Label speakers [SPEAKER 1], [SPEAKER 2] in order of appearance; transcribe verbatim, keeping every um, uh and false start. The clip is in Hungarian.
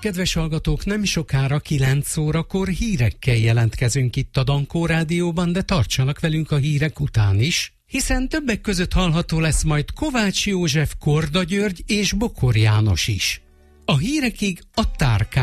[SPEAKER 1] Kedves hallgatók, nem sokára kilenc órakor hírekkel jelentkezünk itt a Dankó Rádióban, de tartsanak velünk a hírek után is, hiszen többek között hallható lesz majd Kovács József, Korda György és Bokor János is. A hírekig a Tárkány